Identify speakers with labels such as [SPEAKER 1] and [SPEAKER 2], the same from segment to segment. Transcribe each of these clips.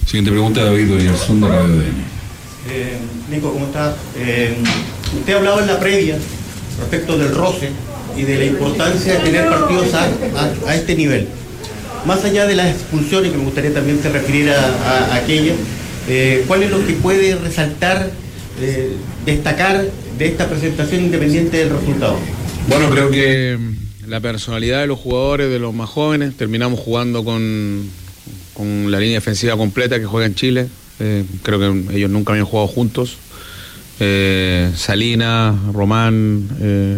[SPEAKER 1] Siguiente pregunta, David Oyarzún de Radio DN.
[SPEAKER 2] Nico, ¿cómo está? Usted hablaba en la previa respecto del roce y de la importancia de tener partidos a este nivel. Más allá de las expulsiones, que me gustaría también se refiriera a aquella, ¿cuál es lo que puede resaltar, destacar de esta presentación independiente del resultado?
[SPEAKER 3] Bueno, creo que la personalidad de los jugadores, de los más jóvenes, terminamos jugando con la línea defensiva completa que juega en Chile. Creo que ellos nunca habían jugado juntos. Salinas, Román,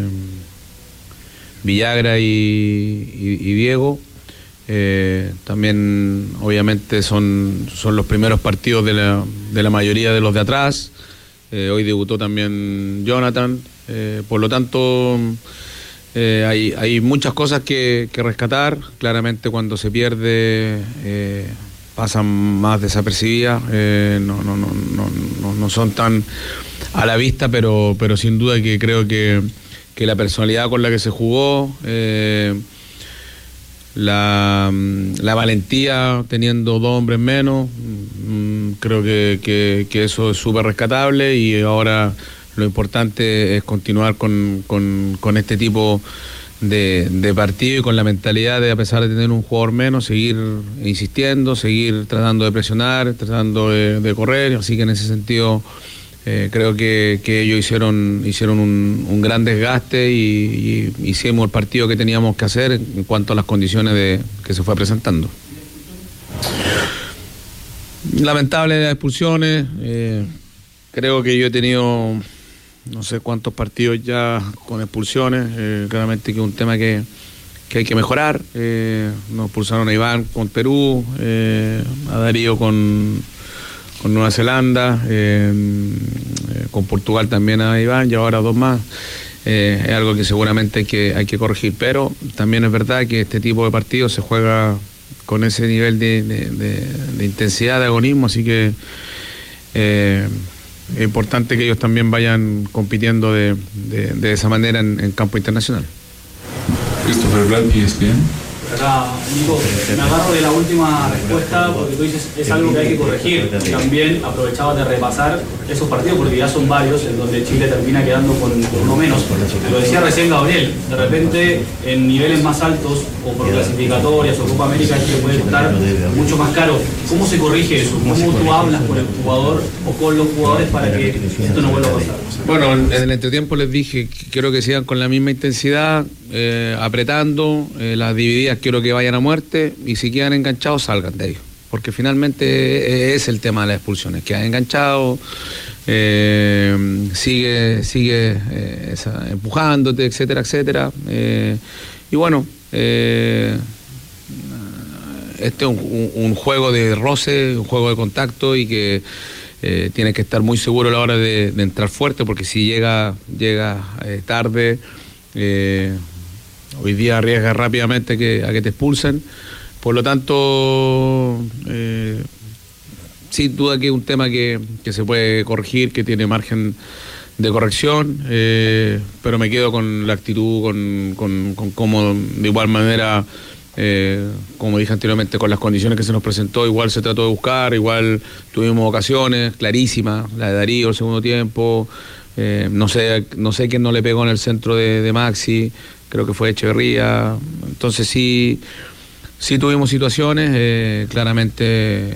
[SPEAKER 3] Villagra y Diego. También obviamente son los primeros partidos de la mayoría de los de atrás. Hoy debutó también Jonathan. Por lo tanto, hay muchas cosas que rescatar. Claramente cuando se pierde pasan más desapercibidas, no son tan a la vista, pero sin duda que creo que la personalidad con la que se jugó, la valentía teniendo 2 hombres menos, creo que eso es súper rescatable, y ahora lo importante es continuar con este tipo de partido y con la mentalidad de, a pesar de tener un jugador menos, seguir insistiendo, seguir tratando de presionar, tratando de correr. Así que en ese sentido creo que ellos hicieron un gran desgaste y hicimos el partido que teníamos que hacer en cuanto a las condiciones que se fue presentando. Lamentable las expulsiones. Creo que yo he tenido no sé cuántos partidos ya con expulsiones. Claramente que es un tema que hay que mejorar. Nos expulsaron a Iván con Perú, a Darío con Nueva Zelanda, con Portugal también a Iván, y ahora 2 más. Es algo que seguramente hay que corregir, pero también es verdad que este tipo de partidos se juega con ese nivel de intensidad, de agonismo, así que es importante que ellos también vayan compitiendo de esa manera en campo internacional.
[SPEAKER 1] Christopher Blatt, ESPN.
[SPEAKER 4] Acá, Nico, me agarro de la última respuesta porque tú dices es algo que hay que corregir. También aprovechaba de repasar esos partidos porque ya son varios en donde Chile termina quedando con uno menos. Lo decía recién Gabriel, de repente en niveles más altos o por clasificatorias o Copa América Chile puede estar mucho más caro. ¿Cómo se corrige eso? ¿Cómo tú hablas con el jugador o con los jugadores para que esto no vuelva a pasar?
[SPEAKER 3] Bueno, en el entretiempo les dije que quiero que sigan con la misma intensidad, apretando, las divididas quiero que vayan a muerte, y si quedan enganchados salgan de ellos, porque finalmente es el tema de las expulsiones, quedan enganchados, sigue empujándote, etcétera, etcétera, y bueno, este es un juego de roce, un juego de contacto, y que tienes que estar muy seguro a la hora de entrar fuerte, porque si llega tarde, hoy día arriesgas rápidamente a que te expulsen. Por lo tanto, sin duda que es un tema que se puede corregir, que tiene margen de corrección, pero me quedo con la actitud, con cómo de igual manera, como dije anteriormente, con las condiciones que se nos presentó, igual se trató de buscar, igual tuvimos ocasiones clarísimas, la de Darío el segundo tiempo, no sé quién no le pegó en el centro de Maxi, creo que fue Echeverría. Entonces sí tuvimos situaciones, claramente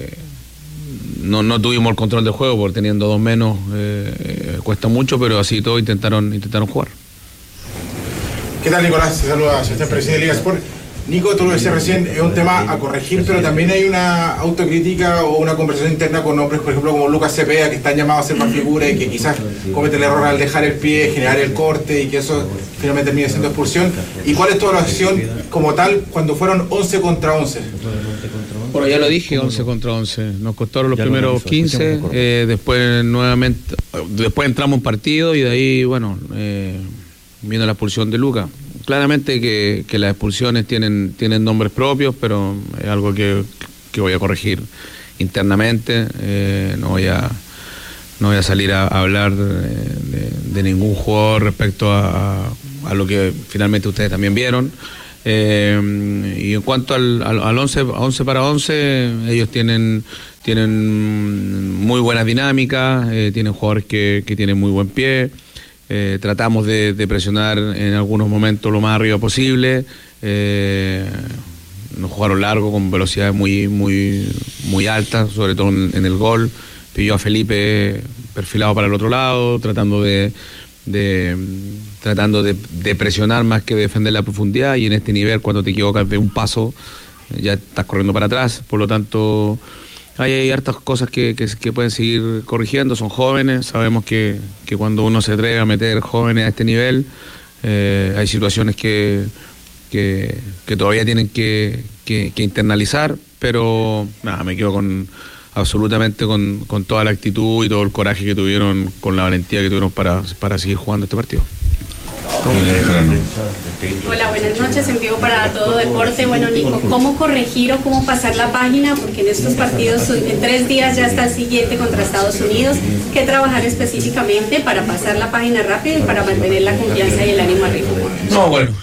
[SPEAKER 3] no tuvimos el control del juego, porque teniendo 2 menos cuesta mucho, pero así todo intentaron jugar.
[SPEAKER 5] ¿Qué tal, Nicolás? Se saluda, Sebastián, presidente de Liga Sport. Nico, tú lo decías recién, es un tema a corregir, pero también hay una autocrítica o una conversación interna con hombres, por ejemplo, como Lucas Cepeda, que están llamados a ser más figuras y que quizás cometen el error al dejar el pie, generar el corte, y que eso finalmente termine siendo expulsión. ¿Y cuál es tu evaluación como tal cuando fueron 11 contra 11?
[SPEAKER 3] Bueno, ya lo dije, 11 contra 11. Nos costaron los primeros 15, después entramos en partido, y de ahí, bueno, vino la expulsión de Lucas. Claramente que las expulsiones tienen nombres propios, pero es algo que voy a corregir internamente. No voy a salir a hablar de ningún jugador respecto a lo que finalmente ustedes también vieron. Y en cuanto al 11 para 11, ellos tienen muy buena dinámica, tienen jugadores que tienen muy buen pie. Tratamos de presionar en algunos momentos lo más arriba posible. Nos jugaron largo con velocidades muy altas, sobre todo en el gol. Pilló a Felipe perfilado para el otro lado, tratando de presionar más que defender la profundidad, y en este nivel cuando te equivocas de un paso ya estás corriendo para atrás. Por lo tanto hay hartas cosas que pueden seguir corrigiendo. Son jóvenes, sabemos que cuando uno se atreve a meter jóvenes a este nivel, hay situaciones que todavía tienen que internalizar, pero nada, me quedo absolutamente con toda la actitud y todo el coraje que tuvieron, con la valentía que tuvieron para seguir jugando este partido.
[SPEAKER 6] Hola, buenas noches, en vivo para Todo Deporte. Bueno, Nico, ¿cómo corregir o cómo pasar la página? Porque en estos partidos, en 3 días ya está el siguiente contra Estados Unidos. ¿Qué trabajar específicamente para pasar la página rápido y para mantener la confianza y el ánimo arriba?
[SPEAKER 3] No, bueno,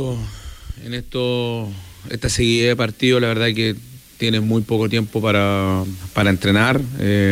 [SPEAKER 3] esta seguida de partidos, la verdad que tienes muy poco tiempo para entrenar.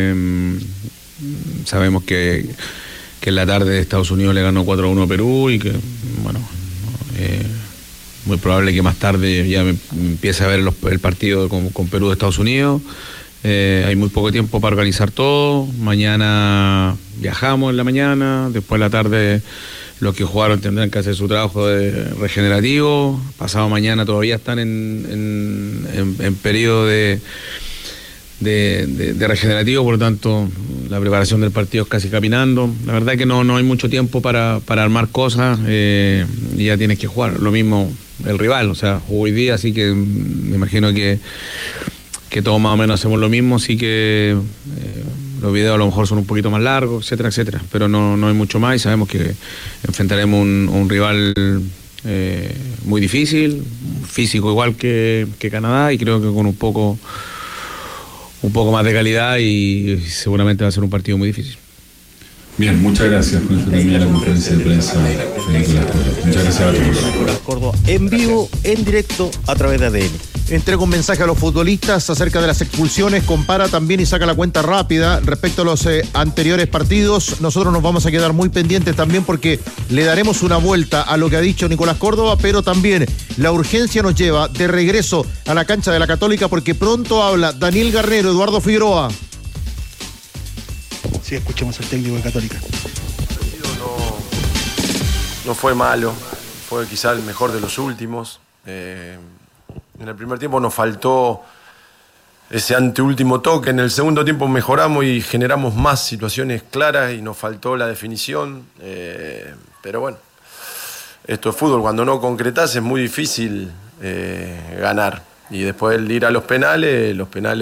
[SPEAKER 3] Sabemos que en la tarde Estados Unidos le ganó 4-1 a Perú, y que, bueno, muy probable que más tarde ya me empiece a ver el partido con Perú de Estados Unidos. Hay muy poco tiempo para organizar todo. Mañana viajamos en la mañana, después en la tarde los que jugaron tendrán que hacer su trabajo regenerativo. Pasado mañana todavía están en periodo de regenerativo, por lo tanto la preparación del partido es casi caminando. La verdad es que no hay mucho tiempo para armar cosas, y ya tienes que jugar. Lo mismo el rival, o sea, jugó hoy día, así que me imagino que todos más o menos hacemos lo mismo, así que los videos a lo mejor son un poquito más largos, etcétera, etcétera, pero no hay mucho más, y sabemos que enfrentaremos un rival muy difícil, físico igual que Canadá, y creo que con un poco más de calidad, y seguramente va a ser un partido muy difícil.
[SPEAKER 1] Bien, muchas gracias. Con esto termina la conferencia de prensa de Nicolás Córdoba. Muchas gracias a todos.
[SPEAKER 2] Nicolás Córdoba, en vivo, en directo, a través de ADN.
[SPEAKER 7] Entrega un mensaje a los futbolistas acerca de las expulsiones, compara también y saca la cuenta rápida respecto a los anteriores partidos. Nosotros nos vamos a quedar muy pendientes también, porque le daremos una vuelta a lo que ha dicho Nicolás Córdoba, pero también la urgencia nos lleva de regreso a la cancha de la Católica, porque pronto habla Daniel Garnero, Eduardo Figueroa.
[SPEAKER 8] Sí, escuchemos al técnico de Católica.
[SPEAKER 9] El partido no fue malo, fue quizá el mejor de los últimos. En el primer tiempo nos faltó ese anteúltimo toque, en el segundo tiempo mejoramos y generamos más situaciones claras y nos faltó la definición, pero bueno, esto es fútbol, cuando no concretás es muy difícil ganar, y después el ir a los penales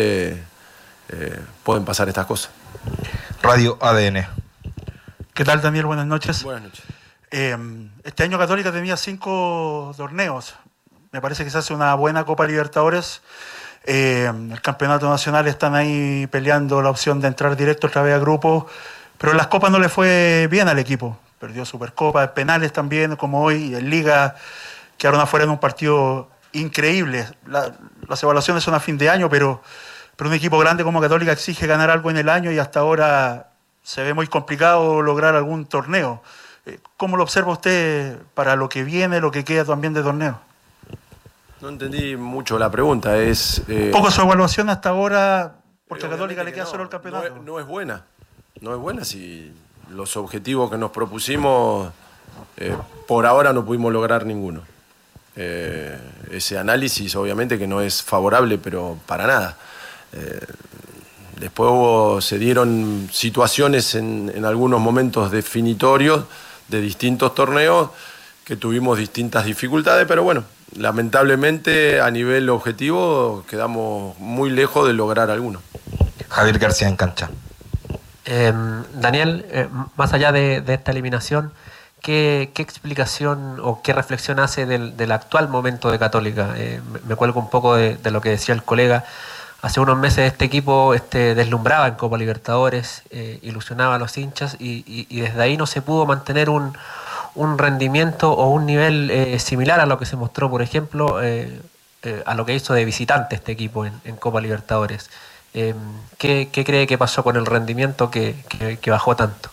[SPEAKER 9] pueden pasar estas cosas.
[SPEAKER 10] Radio ADN.
[SPEAKER 8] ¿Qué tal, Daniel? Buenas noches.
[SPEAKER 9] Buenas noches.
[SPEAKER 8] Este año Católica tenía 5 torneos. Me parece que se hace una buena Copa Libertadores. El campeonato nacional están ahí peleando la opción de entrar directo otra vez a grupos, pero en las copas no le fue bien al equipo. Perdió Supercopa, en penales también, como hoy, en Liga quedaron afuera en un partido increíble. Las evaluaciones son a fin de año, pero un equipo grande como Católica exige ganar algo en el año, y hasta ahora se ve muy complicado lograr algún torneo. ¿Cómo lo observa usted para lo que viene, lo que queda también de torneo?
[SPEAKER 9] No entendí mucho la pregunta.
[SPEAKER 8] Poco su evaluación hasta ahora, porque a Católica le queda solo el campeonato.
[SPEAKER 9] No es buena. No es buena si los objetivos que nos propusimos, por ahora no pudimos lograr ninguno. Ese análisis obviamente que no es favorable, pero para nada. Después se dieron situaciones en algunos momentos definitorios de distintos torneos que tuvimos distintas dificultades, pero bueno, lamentablemente a nivel objetivo quedamos muy lejos de lograr alguno.
[SPEAKER 10] Javier García en cancha.
[SPEAKER 11] Daniel, más allá de esta eliminación, ¿qué explicación o qué reflexión hace del actual momento de Católica? Me cuelgo un poco de lo que decía el colega. Hace unos meses este equipo deslumbraba en Copa Libertadores, ilusionaba a los hinchas, y desde ahí no se pudo mantener un un rendimiento o un nivel similar a lo que se mostró, por ejemplo, a lo que hizo de visitante este equipo en Copa Libertadores. ¿Qué cree que pasó con el rendimiento que bajó tanto?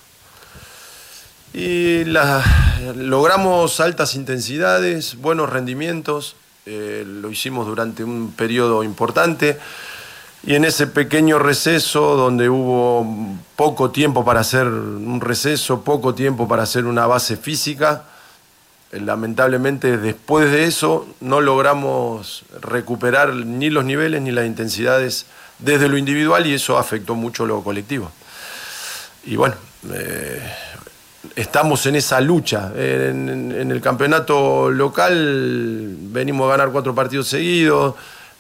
[SPEAKER 9] Y logramos altas intensidades, buenos rendimientos, lo hicimos durante un periodo importante. Y en ese pequeño receso donde hubo poco tiempo para hacer un receso, poco tiempo para hacer una base física, lamentablemente después de eso no logramos recuperar ni los niveles ni las intensidades desde lo individual, y eso afectó mucho lo colectivo. Y bueno, estamos en esa lucha. En el campeonato local venimos a ganar 4 partidos seguidos.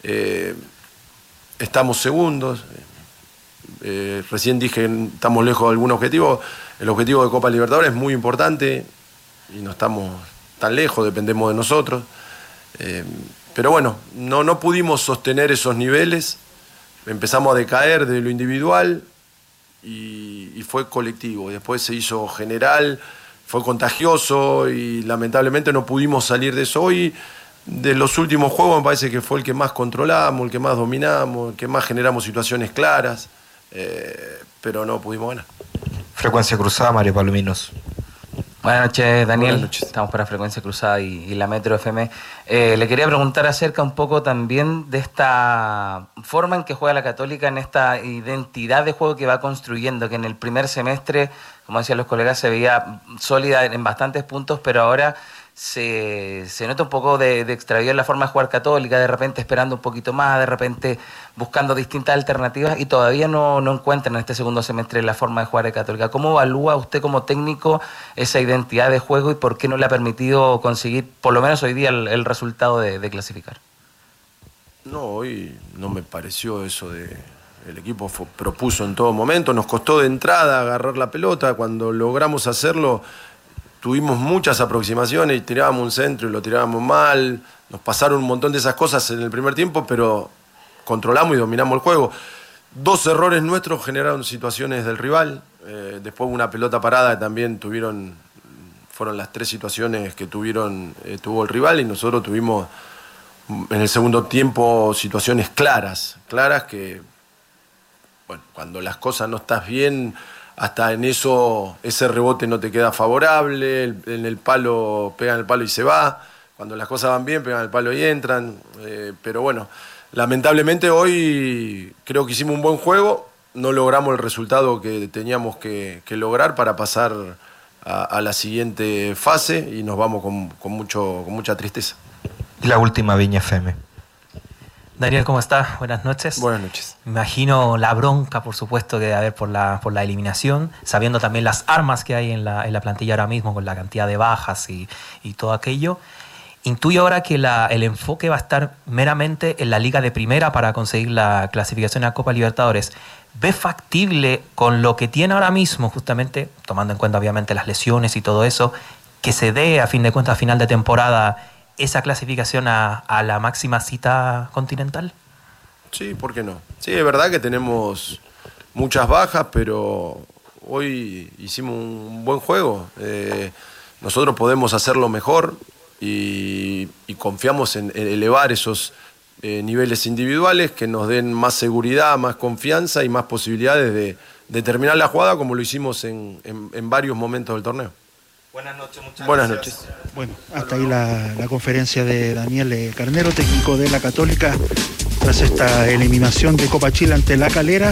[SPEAKER 9] Estamos segundos. Recién dije que estamos lejos de algún objetivo. El objetivo de Copa Libertadores es muy importante y no estamos tan lejos, dependemos de nosotros. Pero bueno, no pudimos sostener esos niveles. Empezamos a decaer de lo individual y fue colectivo. Después se hizo general, fue contagioso y lamentablemente no pudimos salir de eso. Hoy, de los últimos juegos, me parece que fue el que más controlamos, el que más dominamos, el que más generamos situaciones claras, pero no pudimos ganar.
[SPEAKER 10] Frecuencia Cruzada, Mario Palominos.
[SPEAKER 12] Buenas noches, Daniel.
[SPEAKER 9] Buenas noches.
[SPEAKER 12] Estamos para Frecuencia Cruzada y la Metro FM. Le quería preguntar acerca un poco también de esta forma en que juega la Católica, en esta identidad de juego que va construyendo, que en el primer semestre, como decían los colegas, se veía sólida en bastantes puntos, pero ahora se nota un poco de extravío en la forma de jugar Católica, de repente esperando un poquito más, de repente buscando distintas alternativas, y todavía no encuentran en este segundo semestre la forma de jugar de Católica. ¿Cómo evalúa usted como técnico esa identidad de juego y por qué no le ha permitido conseguir, por lo menos hoy día, el resultado de clasificar?
[SPEAKER 9] No, hoy no me pareció eso de... El equipo propuso en todo momento, nos costó de entrada agarrar la pelota. Cuando logramos hacerlo, tuvimos muchas aproximaciones y tirábamos un centro y lo tirábamos mal. Nos pasaron un montón de esas cosas en el primer tiempo, pero controlamos y dominamos el juego. 2 errores nuestros generaron situaciones del rival. Después una pelota parada también fueron las 3 situaciones que tuvo el rival, y nosotros tuvimos en el segundo tiempo situaciones claras que, bueno, cuando las cosas no estás bien, hasta en eso, ese rebote no te queda favorable, en el palo, pegan el palo y se va. Cuando las cosas van bien, pegan el palo y entran. Pero bueno, lamentablemente hoy creo que hicimos un buen juego, no logramos el resultado que teníamos que lograr para pasar a la siguiente fase, y nos vamos con mucha tristeza.
[SPEAKER 10] Y la última, Viña FM.
[SPEAKER 13] Daniel, ¿cómo estás? Buenas noches.
[SPEAKER 9] Buenas noches.
[SPEAKER 13] Me imagino la bronca, por supuesto, que debe haber por la eliminación, sabiendo también las armas que hay en la plantilla ahora mismo, con la cantidad de bajas y todo aquello. Intuyo ahora que el enfoque va a estar meramente en la Liga de Primera para conseguir la clasificación a Copa Libertadores. ¿Ve factible, con lo que tiene ahora mismo, justamente, tomando en cuenta obviamente las lesiones y todo eso, que se dé, a fin de cuentas, a final de temporada, esa clasificación a la máxima cita continental?
[SPEAKER 9] Sí, ¿por qué no? Sí, es verdad que tenemos muchas bajas, pero hoy hicimos un buen juego. Nosotros podemos hacerlo mejor y confiamos en elevar esos niveles individuales que nos den más seguridad, más confianza y más posibilidades de terminar la jugada, como lo hicimos en varios momentos del torneo.
[SPEAKER 12] Buenas noches, muchas
[SPEAKER 9] Buenas
[SPEAKER 12] gracias.
[SPEAKER 9] noches.
[SPEAKER 14] Bueno, hasta ahí la conferencia de Daniel Carnero, técnico de la Católica, tras esta eliminación de Copa Chile ante La Calera.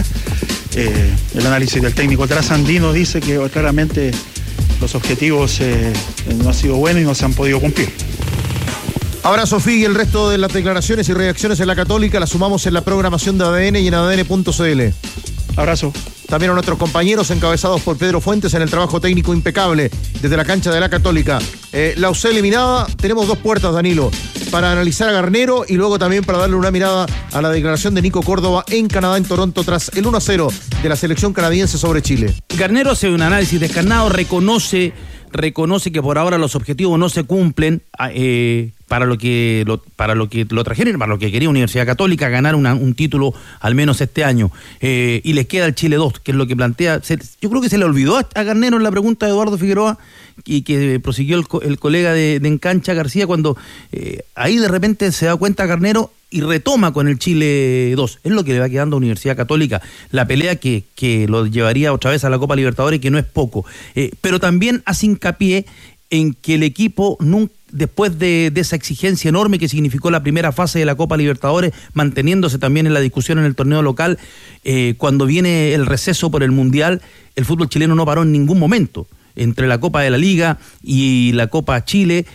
[SPEAKER 14] El análisis del técnico trasandino dice que claramente los objetivos no han sido buenos y no se han podido cumplir.
[SPEAKER 7] Abrazo, Fig, y el resto de las declaraciones y reacciones en la Católica las sumamos en la programación de ADN y en ADN.cl.
[SPEAKER 14] Abrazo.
[SPEAKER 7] También a nuestros compañeros encabezados por Pedro Fuentes en el trabajo técnico impecable desde la cancha de la Católica. La UC eliminada, tenemos 2 puertas, Danilo, para analizar a Garnero y luego también para darle una mirada a la declaración de Nico Córdoba en Canadá, en Toronto, tras el 1-0 de la selección canadiense sobre Chile.
[SPEAKER 15] Garnero hace un análisis descarnado, reconoce reconoce que por ahora los objetivos no se cumplen para lo que lo trajeron, para lo que quería Universidad Católica, ganar un título al menos este año. Y les queda el Chile 2, que es lo que plantea. Yo creo que se le olvidó a Garnero en la pregunta de Eduardo Figueroa, y que prosiguió el colega de Encancha, García, cuando ahí de repente se da cuenta Garnero y retoma con el Chile 2. Es lo que le va quedando a Universidad Católica, la pelea que lo llevaría otra vez a la Copa Libertadores, que no es poco. Pero también hace hincapié en que el equipo después de esa exigencia enorme que significó la primera fase de la Copa Libertadores, manteniéndose también en la discusión en el torneo local, cuando viene el receso por el Mundial, el fútbol chileno no paró en ningún momento. Entre la Copa de la Liga y la Copa Chile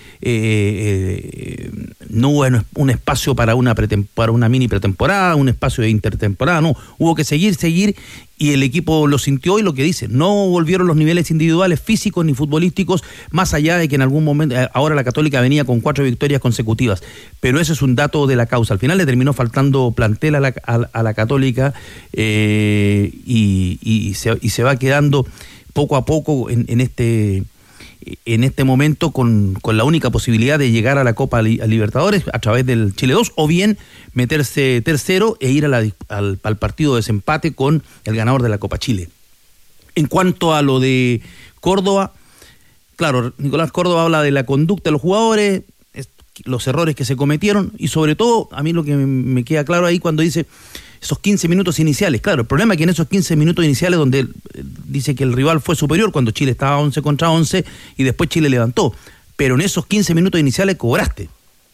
[SPEAKER 15] no hubo un espacio para una mini pretemporada, un espacio de intertemporada, no, hubo que seguir, y el equipo lo sintió, y lo que dice, no volvieron los niveles individuales físicos ni futbolísticos, más allá de que en algún momento, ahora la Católica venía con 4 victorias consecutivas, pero ese es un dato de la causa. Al final le terminó faltando plantel a la Católica, y se va quedando poco a poco en este momento con la única posibilidad de llegar a la Copa Libertadores a través del Chile 2, o bien meterse tercero e ir al partido de desempate con el ganador de la Copa Chile. En cuanto a lo de Córdoba, claro, Nicolás Córdoba habla de la conducta de los jugadores, los errores que se cometieron, y sobre todo, a mí lo que me queda claro ahí cuando dice esos 15 minutos iniciales. Claro, el problema es que en esos 15 minutos iniciales, donde dice que el rival fue superior cuando Chile estaba 11 contra 11 y después Chile levantó, pero en esos 15 minutos iniciales cobraste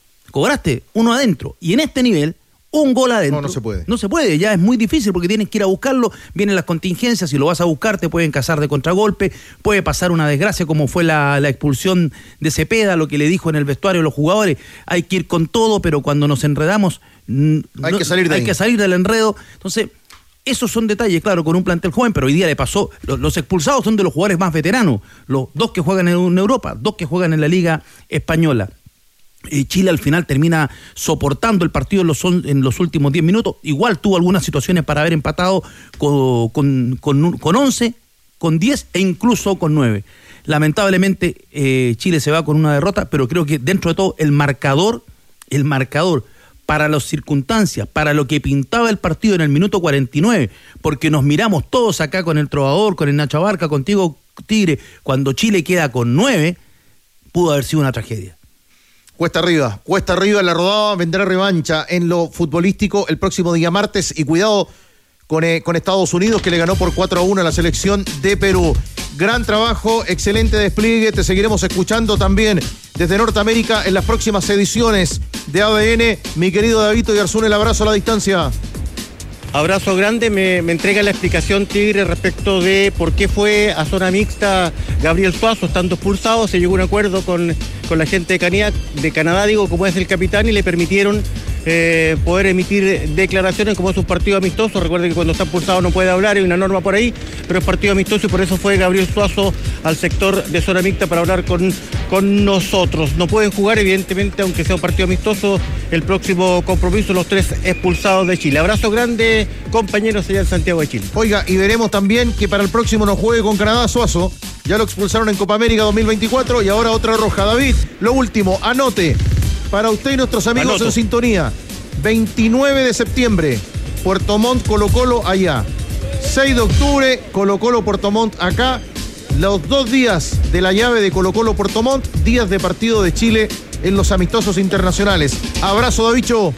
[SPEAKER 15] uno adentro, y en este nivel un gol adentro no se puede, ya es muy difícil porque tienes que ir a buscarlo, vienen las contingencias, si lo vas a buscar te pueden cazar de contragolpe, puede pasar una desgracia como fue la expulsión de Cepeda, lo que le dijo en el vestuario a los jugadores, hay que ir con todo, pero cuando nos enredamos hay que salir del enredo. Entonces esos son detalles, claro, con un plantel joven, pero hoy día le pasó, los expulsados son de los jugadores más veteranos, los 2 que juegan en Europa, 2 que juegan en la Liga Española. Chile al final termina soportando el partido en los últimos 10 minutos, igual tuvo algunas situaciones para haber empatado con 11, con 10 e incluso con 9. Lamentablemente Chile se va con una derrota, pero creo que dentro de todo el marcador para las circunstancias, para lo que pintaba el partido en el minuto 49, porque nos miramos todos acá con el Trovador, con el Nacho Abarca, contigo Tigre, cuando Chile queda con 9, pudo haber sido una tragedia.
[SPEAKER 7] Cuesta arriba en la rodada, vendrá revancha en lo futbolístico el próximo día martes, y cuidado con Estados Unidos, que le ganó por 4-1 a la selección de Perú. Gran trabajo, excelente despliegue, te seguiremos escuchando también desde Norteamérica en las próximas ediciones de ADN. Mi querido Davito Yarzún, el abrazo a la distancia.
[SPEAKER 2] Abrazo grande, me entrega la explicación Tigre respecto de por qué fue a zona mixta Gabriel Suazo, estando expulsado. Se llegó a un acuerdo con la gente de Canadá, como es el capitán, y le permitieron poder emitir declaraciones como es un partido amistoso. Recuerden que cuando está expulsado no puede hablar, hay una norma por ahí, pero es partido amistoso, y por eso fue Gabriel Suazo al sector de zona mixta para hablar con nosotros. No pueden jugar, evidentemente, aunque sea un partido amistoso, el próximo compromiso, los 3 expulsados de Chile. Abrazo grande, compañeros allá en Santiago de Chile.
[SPEAKER 7] Oiga, y veremos también que para el próximo no juegue con Canadá Suazo. Ya lo expulsaron en Copa América 2024 y ahora otra roja. David, lo último, anote para usted y nuestros amigos en sintonía. 29 de septiembre, Puerto Montt, Colo-Colo allá. 6 de octubre, Colo-Colo, Puerto Montt acá. Los 2 días de la llave de Colo-Colo, Puerto Montt, días de partido de Chile en los amistosos internacionales. Abrazo, Davicho.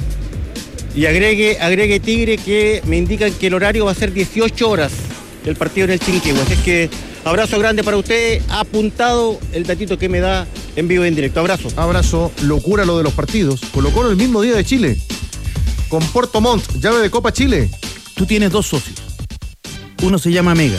[SPEAKER 2] Y agregue Tigre, que me indican que el horario va a ser 18 horas el partido en el Chinquihue. Así que abrazo grande para usted, apuntado el datito que me da en vivo y en directo. Abrazo.
[SPEAKER 7] Locura lo de los partidos. Colo-Colo el mismo día de Chile, con Puerto Montt, llave de Copa Chile.
[SPEAKER 15] Tú tienes 2 socios. Uno se llama Mega,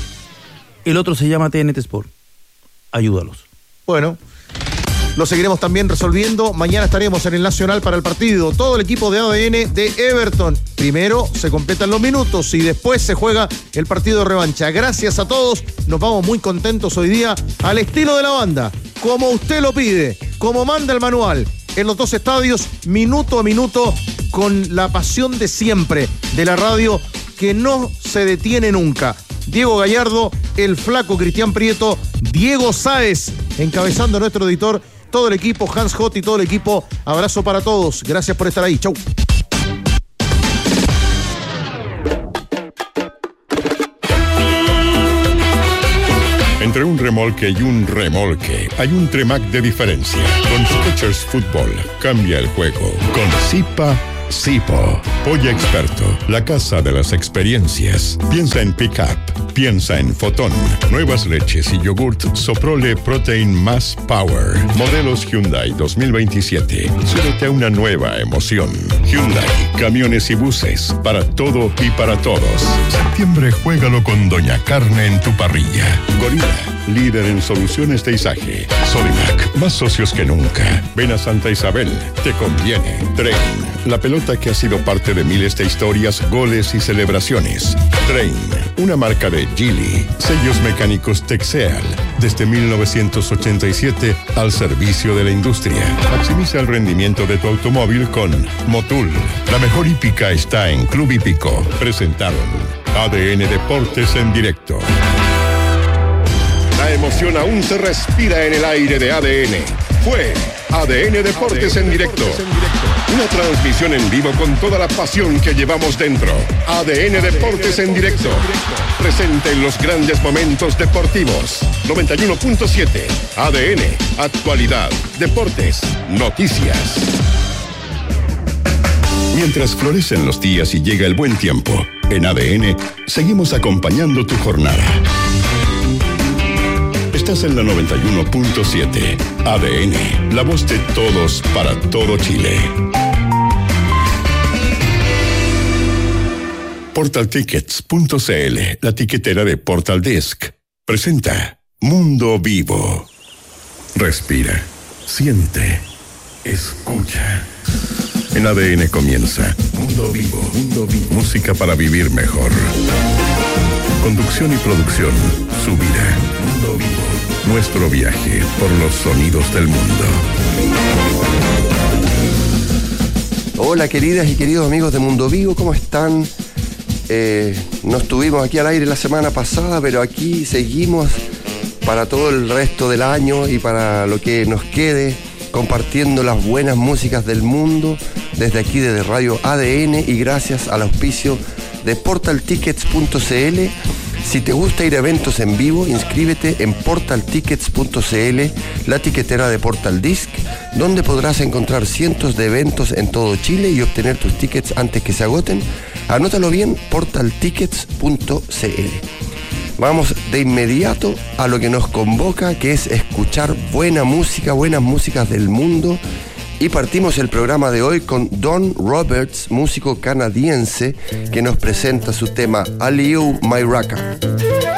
[SPEAKER 15] el otro se llama TNT Sport. Ayúdalos.
[SPEAKER 7] Bueno, lo seguiremos también resolviendo. Mañana estaremos en el Nacional para el partido. Todo el equipo de ADN de Everton. Primero se completan los minutos y después se juega el partido de revancha. Gracias a todos. Nos vamos muy contentos hoy día, al estilo de la banda, como usted lo pide, como manda el manual, en los 2 estadios, minuto a minuto, con la pasión de siempre de la radio, que no se detiene nunca. Diego Gallardo, el flaco Cristian Prieto, Diego Sáez, encabezando nuestro editor, todo el equipo, Hans Hott y todo el equipo. Abrazo para todos. Gracias por estar ahí. Chau.
[SPEAKER 16] Entre un remolque y un remolque hay un Tremac de diferencia. Con Skechers Fútbol cambia el juego. Con Zipa Zipo, Polla Experto, la casa de las experiencias. Piensa en Pickup, piensa en Fotón. Nuevas leches y yogurt Soprole Protein Más Power. Modelos Hyundai 2027. Súbete a una nueva emoción. Hyundai, camiones y buses, para todo y para todos. Septiembre juégalo con Doña Carne en tu parrilla. Gorila, líder en soluciones de izaje. Solimac, más socios que nunca. Ven a Santa Isabel, te conviene. Train, la pelota que ha sido parte de miles de historias, goles y celebraciones. Train, una marca de Geely. Sellos mecánicos Texeal, desde 1987 al servicio de la industria. Maximiza el rendimiento de tu automóvil con Motul. La mejor hípica está en Club Hípico. Presentaron ADN Deportes en directo. La emoción aún se respira en el aire de ADN. Fue ADN Deportes en directo. Una transmisión en vivo con toda la pasión que llevamos dentro. ADN Deportes en directo. Presente en los grandes momentos deportivos. 91.7. ADN. Actualidad. Deportes. Noticias. Mientras florecen los días y llega el buen tiempo, en ADN seguimos acompañando tu jornada. Estás en la 91.7. ADN, la voz de todos para todo Chile. Portaltickets.cl, la tiquetera de Portal Disc, presenta Mundo Vivo. Respira, siente, escucha. En ADN comienza Mundo Vivo. Mundo Vivo. Música para vivir mejor. Conducción y producción, Subirá. Mundo Vivo. Nuestro viaje por los sonidos del mundo.
[SPEAKER 17] Hola queridas y queridos amigos de Mundo Vivo, ¿cómo están? No estuvimos aquí al aire la semana pasada, pero aquí seguimos para todo el resto del año y para lo que nos quede, compartiendo las buenas músicas del mundo desde aquí, desde Radio ADN, y gracias al auspicio de portaltickets.cl. Si te gusta ir a eventos en vivo, inscríbete en portaltickets.cl, la tiquetera de Portal Disc, donde podrás encontrar cientos de eventos en todo Chile y obtener tus tickets antes que se agoten. Anótalo bien, portaltickets.cl. Vamos de inmediato a lo que nos convoca, que es escuchar buena música, buenas músicas del mundo. Y partimos el programa de hoy con Don Roberts, músico canadiense, que nos presenta su tema Aliu My Raka.